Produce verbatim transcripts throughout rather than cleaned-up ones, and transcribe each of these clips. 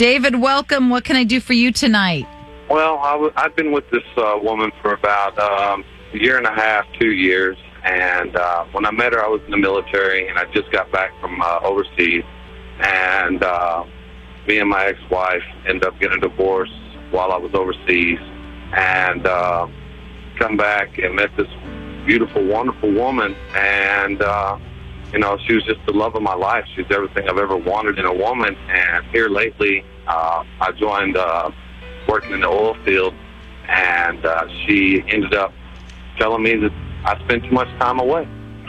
David, welcome. What can I do for you tonight? Well, I w- I've been with this uh, woman for about um, a year and a half, two years. And uh, when I met her, I was in the military, and I just got back from uh, overseas. And uh, me and my ex-wife ended up getting a divorce while I was overseas. And uh, come back and met this beautiful, wonderful woman. And, uh, you know, she was just the love of my life. She's everything I've ever wanted in a woman. And here lately, uh, I joined uh, working in the oil field, and uh, she ended up telling me that I spent too much time away,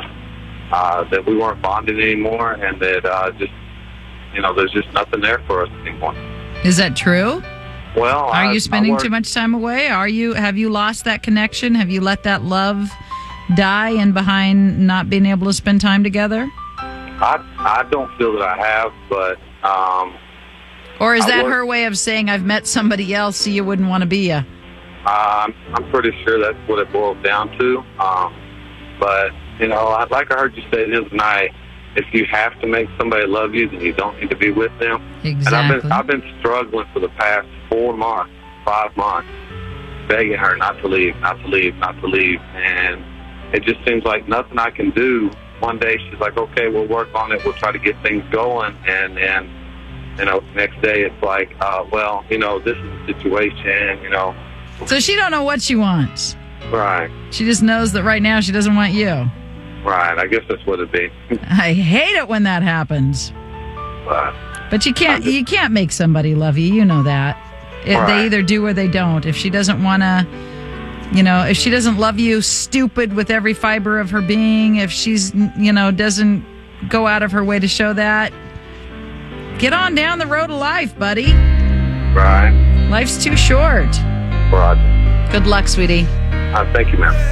uh, that we weren't bonded anymore, and that uh, just, you know, there's just nothing there for us anymore. Is that true? Well, Are I, you spending I work, too much time away? Are you? Have you lost that connection? Have you let that love die in behind not being able to spend time together? I I don't feel that I have, but um, or is I that work, her way of saying I've met somebody else, so you wouldn't want to be ya? Uh, I'm I'm pretty sure that's what it boils down to. Um, but you know, I, like I heard you say the other night, if you have to make somebody love you, then you don't need to be with them. Exactly. And I've been I've been struggling for the past four months, five months, begging her not to leave, not to leave, not to leave, and it just seems like nothing I can do. One day she's like, "Okay, we'll work on it. We'll try to get things going," and and you know, next day it's like, uh, "Well, you know, this is the situation," you know. So she don't know what she wants. Right. She just knows that right now she doesn't want you. Right. I guess that's what it'd be. I hate it when that happens. But, but you can't just, you can't make somebody love you. You know that. If right. They either do or they don't. If she doesn't want to, you know, if she doesn't love you stupid with every fiber of her being, if she's, you know, doesn't go out of her way to show that, get on down the road of life, buddy. Right. Life's too short. Roger. Good luck, sweetie. Uh, thank you, ma'am.